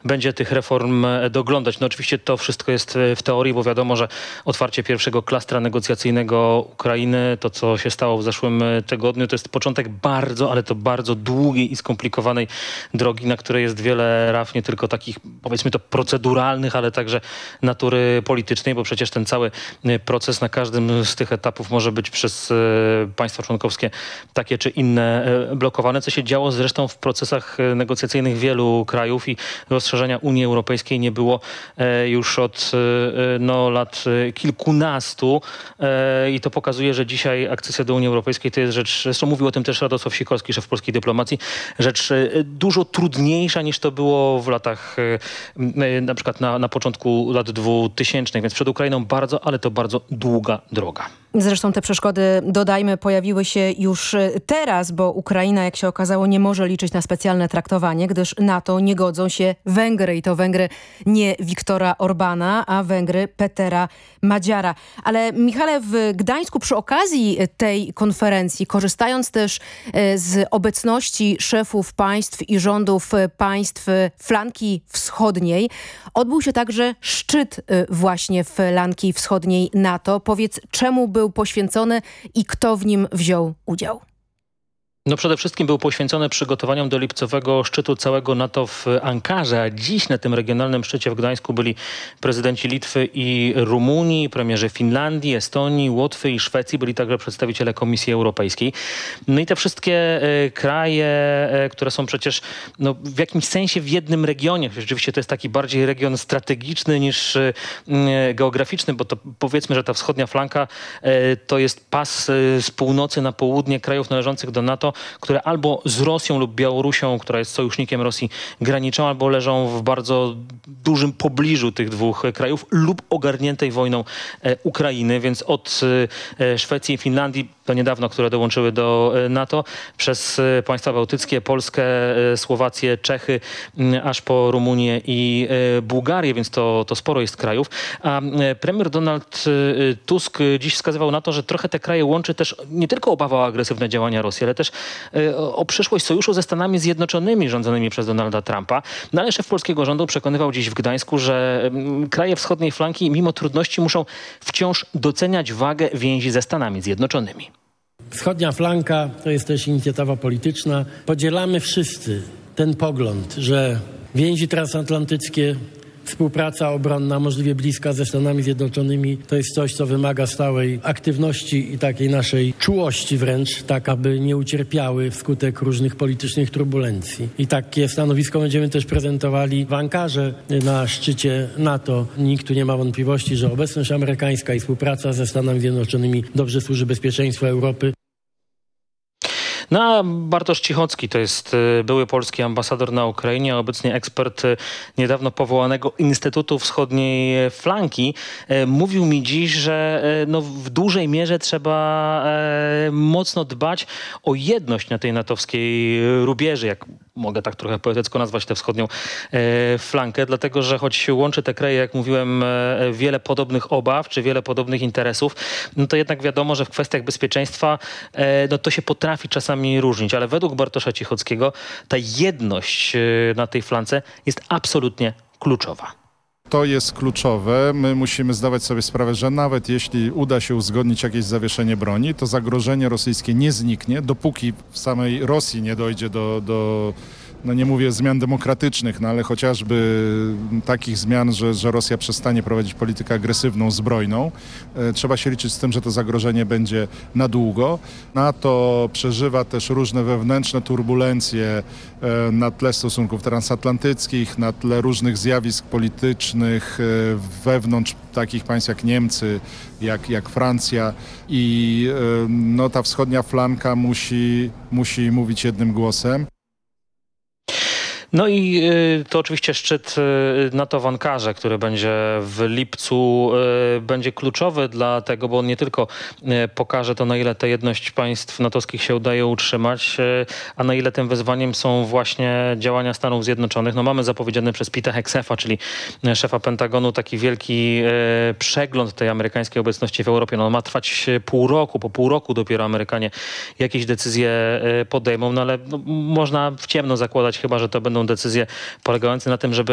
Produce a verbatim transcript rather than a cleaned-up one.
będzie tych reform doglądać. No oczywiście to wszystko jest w teorii, bo wiadomo, że otwarcie pierwszego klastra negocjacyjnego Ukrainy, to co się stało w zeszłym tygodniu, to jest początek bardzo, ale to bardzo długiej i skomplikowanej drogi, na której jest wiele raf, nie tylko takich, powiedzmy to, proceduralnych, ale także natury politycznej, bo przecież ten cały proces na każdym z tych etapów może być przez e, państwa członkowskie takie czy inne e, blokowane, co się działo zresztą w procesach negocjacyjnych wielu krajów i rozszerzenia Unii Europejskiej nie było e, już od e, no, lat kilkunastu e, i to pokazuje, że dzisiaj akcesja do Unii Europejskiej to jest rzecz, zresztą mówił o tym też Radosław Sikorski, szef polskiej dyplomacji, rzecz e, dużo trudniejsza niż to było w latach e, na przykład na, na początku lat dwutysięcznych, więc przed Ukrainą bardzo, ale to bardzo długa droga. Zresztą te przeszkody, dodajmy, pojawiły się już teraz, bo Ukraina, jak się okazało, nie może liczyć na specjalne traktowanie, gdyż na to nie godzą się Węgry. I to Węgry nie Viktora Orbana, a Węgry Petera Madziara. Ale Michale, w Gdańsku przy okazji tej konferencji, korzystając też z obecności szefów państw i rządów państw flanki wschodniej, odbył się także szczyt właśnie flanki wschodniej NATO. Powiedz, czemu był poświęcony i kto w nim wziął udział? No przede wszystkim był poświęcony przygotowaniom do lipcowego szczytu całego NATO w Ankarze, a dziś na tym regionalnym szczycie w Gdańsku byli prezydenci Litwy i Rumunii, premierzy Finlandii, Estonii, Łotwy i Szwecji, byli także przedstawiciele Komisji Europejskiej. No i te wszystkie e, kraje, e, które są przecież no, w jakimś sensie w jednym regionie, rzeczywiście to jest taki bardziej region strategiczny niż e, geograficzny, bo to powiedzmy, że ta wschodnia flanka e, to jest pas e, z północy na południe krajów należących do NATO, które albo z Rosją lub Białorusią, która jest sojusznikiem Rosji, graniczą, albo leżą w bardzo dużym pobliżu tych dwóch krajów lub ogarniętej wojną e, Ukrainy, więc od e, Szwecji i Finlandii do niedawno, które dołączyły do e, NATO, przez e, państwa bałtyckie, Polskę, e, Słowację, Czechy, m, aż po Rumunię i e, Bułgarię, więc to, to sporo jest krajów. A e, premier Donald e, Tusk dziś wskazywał na to, że trochę te kraje łączy też nie tylko obawa o agresywne działania Rosji, ale też o, o przyszłość sojuszu ze Stanami Zjednoczonymi rządzonymi przez Donalda Trumpa. No ale szef polskiego rządu przekonywał dziś w Gdańsku, że m, kraje wschodniej flanki mimo trudności muszą wciąż doceniać wagę więzi ze Stanami Zjednoczonymi. Wschodnia flanka to jest też inicjatywa polityczna. Podzielamy wszyscy ten pogląd, że więzi transatlantyckie, współpraca obronna możliwie bliska ze Stanami Zjednoczonymi to jest coś, co wymaga stałej aktywności i takiej naszej czułości wręcz, tak aby nie ucierpiały wskutek różnych politycznych turbulencji. I takie stanowisko będziemy też prezentowali w Ankarze na szczycie NATO. Nikt tu nie ma wątpliwości, że obecność amerykańska i współpraca ze Stanami Zjednoczonymi dobrze służy bezpieczeństwu Europy. No a Bartosz Cichocki to jest były polski ambasador na Ukrainie, a obecnie ekspert niedawno powołanego Instytutu Wschodniej Flanki. Mówił mi dziś, że no w dużej mierze trzeba mocno dbać o jedność na tej natowskiej rubieży, jak mogę tak trochę poetycko nazwać tę wschodnią flankę, dlatego że choć łączy te kraje, jak mówiłem, wiele podobnych obaw, czy wiele podobnych interesów, no to jednak wiadomo, że w kwestiach bezpieczeństwa no to się potrafi czasami różnić, ale według Bartosza Cichockiego ta jedność na tej flance jest absolutnie kluczowa. To jest kluczowe. My musimy zdawać sobie sprawę, że nawet jeśli uda się uzgodnić jakieś zawieszenie broni, to zagrożenie rosyjskie nie zniknie, dopóki w samej Rosji nie dojdzie do, do no nie mówię zmian demokratycznych, no ale chociażby takich zmian, że, że Rosja przestanie prowadzić politykę agresywną, zbrojną. E, trzeba się liczyć z tym, że to zagrożenie będzie na długo. NATO przeżywa też różne wewnętrzne turbulencje e, na tle stosunków transatlantyckich, na tle różnych zjawisk politycznych e, wewnątrz takich państw jak Niemcy, jak, jak Francja i e, no, ta wschodnia flanka musi, musi mówić jednym głosem. No i y, to oczywiście szczyt y, NATO w Ankarze, który będzie w lipcu, y, będzie kluczowy dla tego, bo on nie tylko y, pokaże to, na ile ta jedność państw natowskich się udaje utrzymać, y, a na ile tym wyzwaniem są właśnie działania Stanów Zjednoczonych. No mamy zapowiedziany przez Pete'a Hexefa, czyli szefa Pentagonu, taki wielki y, przegląd tej amerykańskiej obecności w Europie. No on ma trwać pół roku, po pół roku dopiero Amerykanie jakieś decyzje y, podejmą, no ale no, można w ciemno zakładać chyba, że to będą decyzje polegające na tym, żeby